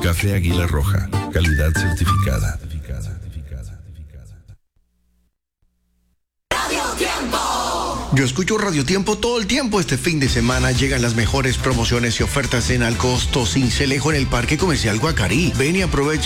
Café Águila Roja, calidad certificada. Yo escucho Radio Tiempo todo el tiempo. Este fin de semana llegan las mejores promociones y ofertas en al costo Cincelejo en el Parque Comercial Guacarí. Ven y aprovecha